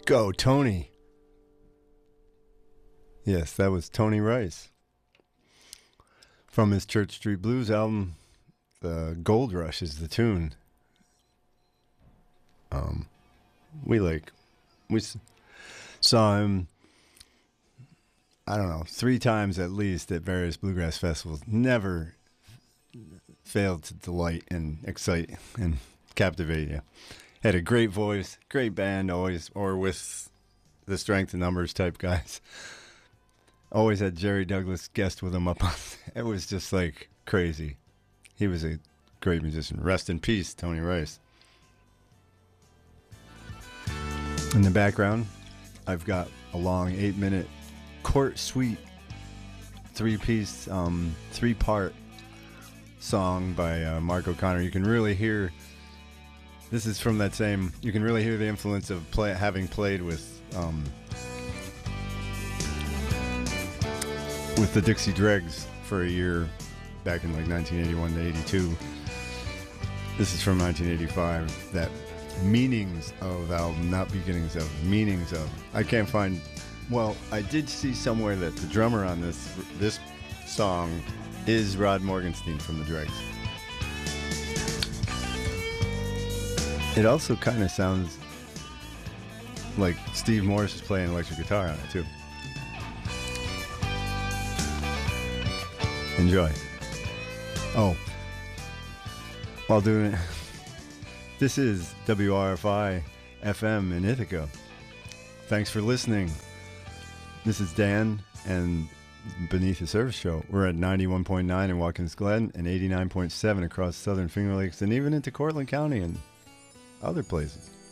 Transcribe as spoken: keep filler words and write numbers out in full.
Go, Tony. Yes, that was Tony Rice. From his Church Street Blues album, the Gold Rush is the tune. Um, we like, we s- saw him, I don't know, three times at least at various bluegrass festivals. Never failed to delight and excite and captivate you. Had a great voice, great band always, or with the strength of numbers type guys. Always had Jerry Douglas guest with him up on. It was just like crazy. He was a great musician. Rest in peace, Tony Rice. In the background, I've got a long eight-minute Court Suite three-piece, um, three-part song by uh, Mark O'Connor. You can really hear. This is from that same. You can really hear the influence of play, having played with um, with the Dixie Dregs for a year back in like nineteen eighty-one to eighty-two. This is from nineteen eighty-five. That Meanings of album, not Beginnings of, Meanings of. I can't find. Well, I did see somewhere that the drummer on this this song is Rod Morgenstein from the Dregs. It also kind of sounds like Steve Morris is playing electric guitar on it too. Enjoy. Oh, while doing it, this is W R F I F M in Ithaca. Thanks for listening. This is Dan and Beneath the Surface Show. We're at ninety-one point nine in Watkins Glen and eighty-nine point seven across southern Finger Lakes and even into Cortland County and other places.